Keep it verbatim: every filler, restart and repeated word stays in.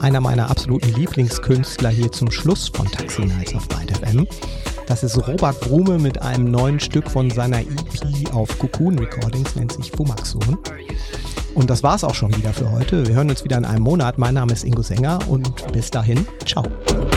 einer meiner absoluten Lieblingskünstler hier zum Schluss von Taxi Nights auf Byte F M. Das ist Robert Grume mit einem neuen Stück von seiner E P auf Cocoon Recordings, nennt sich Fumaxon. Und das war's auch schon wieder für heute. Wir hören uns wieder in einem Monat. Mein Name ist Ingo Sänger und bis dahin, ciao.